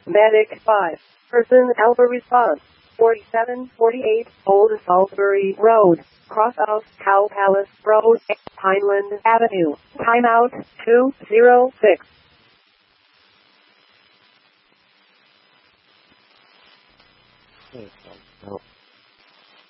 Medic 5. Person Alpha response. 4748 Old Salisbury Road. Cross of Cow Palace Road, Pineland Avenue. Timeout 206. No.